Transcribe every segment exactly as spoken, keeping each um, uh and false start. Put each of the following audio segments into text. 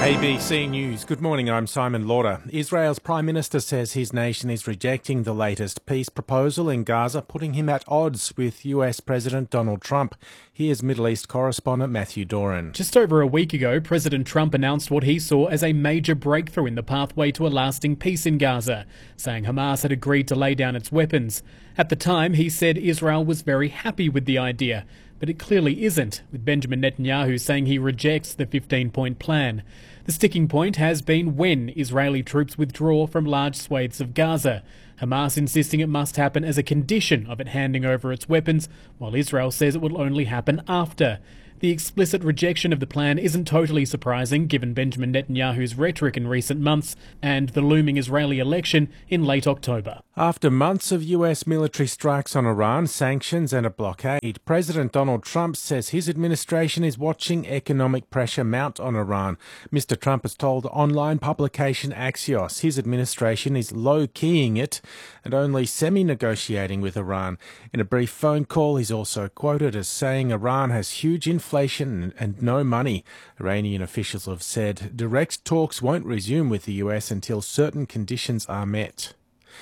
A B C News. Good morning, I'm Simon Lauder. Israel's Prime Minister says his nation is rejecting the latest peace proposal in Gaza, putting him at odds with U S President Donald Trump. Here's Middle East correspondent Matthew Doran. Just over a week ago, President Trump announced what he saw as a major breakthrough in the pathway to a lasting peace in Gaza, saying Hamas had agreed to lay down its weapons. At the time, he said Israel was very happy with the idea, but it clearly isn't, with Benjamin Netanyahu saying he rejects the fifteen-point plan. The sticking point has been when Israeli troops withdraw from large swathes of Gaza, Hamas insisting it must happen as a condition of it handing over its weapons, while Israel says it will only happen after. The explicit rejection of the plan isn't totally surprising given Benjamin Netanyahu's rhetoric in recent months and the looming Israeli election in late October. After months of U S military strikes on Iran, sanctions and a blockade, President Donald Trump says his administration is watching economic pressure mount on Iran. Mister Trump has told online publication Axios his administration is low-keying it and only semi-negotiating with Iran. In a brief phone call, he's also quoted as saying Iran has huge inflation and no money. Iranian officials have said direct talks won't resume with the U S until certain conditions are met.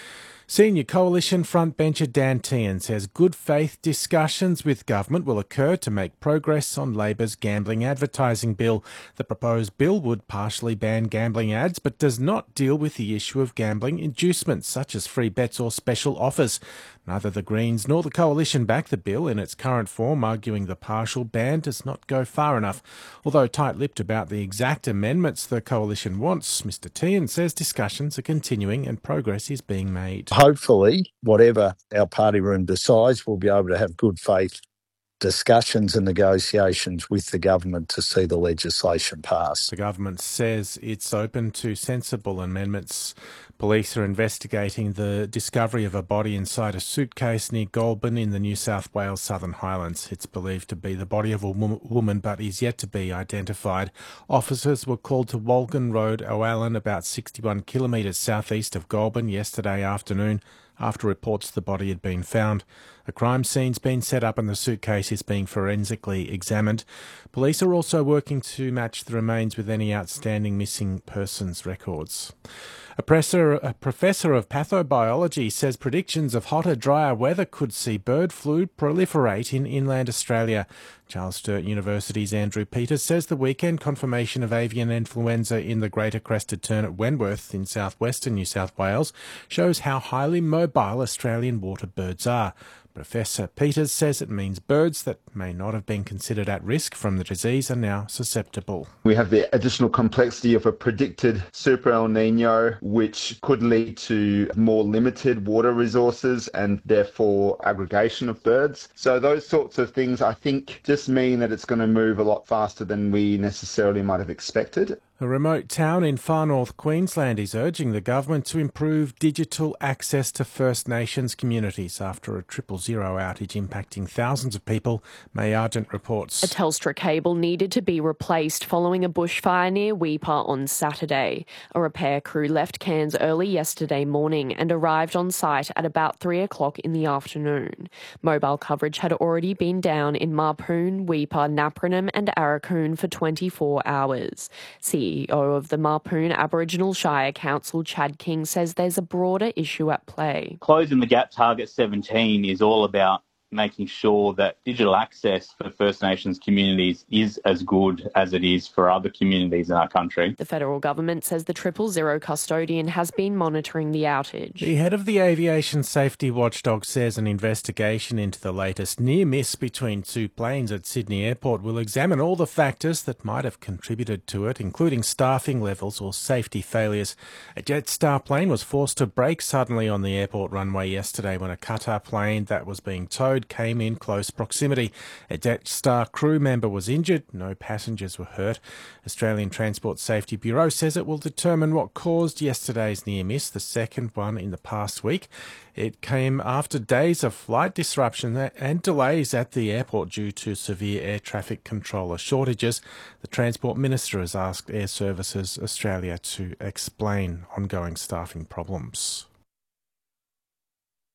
Senior Coalition frontbencher Dan Tehan says good faith discussions with government will occur to make progress on Labor's gambling advertising bill. The proposed bill would partially ban gambling ads but does not deal with the issue of gambling inducements such as free bets or special offers. Neither the Greens nor the Coalition back the bill in its current form, arguing the partial ban does not go far enough. Although tight-lipped about the exact amendments the Coalition wants, Mister Tehan says discussions are continuing and progress is being made. Hopefully, whatever our party room decides, we'll be able to have good faith discussions and negotiations with the government to see the legislation pass. The government says it's open to sensible amendments. Police are investigating the discovery of a body inside a suitcase near Goulburn in the New South Wales Southern Highlands. It's believed to be the body of a woman but is yet to be identified. Officers were called to Walgan Road, Owalan, about sixty-one kilometres southeast of Goulburn yesterday afternoon after reports the body had been found. A crime scene's been set up and the suitcase is being forensically examined. Police are also working to match the remains with any outstanding missing persons records. A professor, a professor of pathobiology says predictions of hotter, drier weather could see bird flu proliferate in inland Australia. Charles Sturt University's Andrew Peters says the weekend confirmation of avian influenza in the Greater Crested Tern at Wentworth in southwestern New South Wales shows how highly mobile Australian water birds are. Professor Peters says it means birds that may not have been considered at risk from the disease are now susceptible. We have the additional complexity of a predicted Super El Nino, which could lead to more limited water resources and therefore aggregation of birds. So those sorts of things, I think, just mean that it's going to move a lot faster than we necessarily might have expected. A remote town in far north Queensland is urging the government to improve digital access to First Nations communities after a triple zero outage impacting thousands of people, May Argent reports. A Telstra cable needed to be replaced following a bushfire near Weipa on Saturday. A repair crew left Cairns early yesterday morning and arrived on site at about three o'clock in the afternoon. Mobile coverage had already been down in Marpoon, Weipa, Napranum and Arakoon for twenty-four hours. C E O of the Marpoon Aboriginal Shire Council, Chad King, says there's a broader issue at play. Closing the gap target seventeen is all about making sure that digital access for First Nations communities is as good as it is for other communities in our country. The federal government says the triple zero custodian has been monitoring the outage. The head of the aviation safety watchdog says an investigation into the latest near miss between two planes at Sydney Airport will examine all the factors that might have contributed to it, including staffing levels or safety failures. A Jetstar plane was forced to brake suddenly on the airport runway yesterday when a Qatar plane that was being towed came in close proximity. A Jetstar crew member was injured. No passengers were hurt. Australian Transport Safety Bureau says it will determine what caused yesterday's near miss, the second one in the past week. It came after days of flight disruption and delays at the airport due to severe air traffic controller shortages. The Transport Minister has asked Air Services Australia to explain ongoing staffing problems.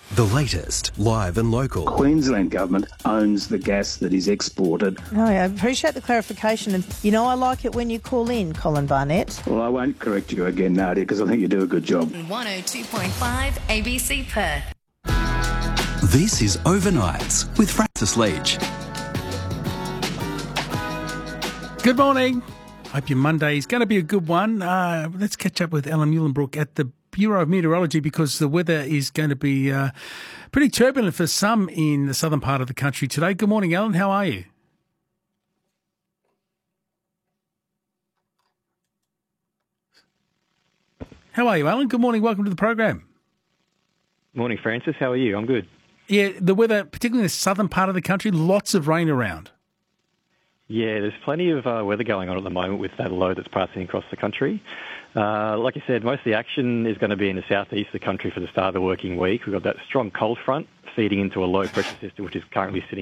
The latest, live and local. Queensland Government owns the gas that is exported. No, I appreciate the clarification. And, you know, I like it when you call in, Colin Barnett. Well, I won't correct you again, Nadia, because I think you do a good job. one oh two point five A B C Perth. This is Overnights with Francis Leach. Good morning. Hope your Monday is going to be a good one. Uh, let's catch up with Alan Muhlenbrook at the Bureau of Meteorology because the weather is going to be uh, pretty turbulent for some in the southern part of the country today. Good morning, Alan. How are you? How are you, Alan? Good morning. Welcome to the program. Morning, Francis. How are you? I'm good. Yeah, the weather, particularly in the southern part of the country, lots of rain around. Yeah, there's plenty of uh, weather going on at the moment with that low that's passing across the country. Uh, like I said, most of the action is going to be in the southeast of the country for the start of the working week. We've got that strong cold front feeding into a low pressure system which is currently sitting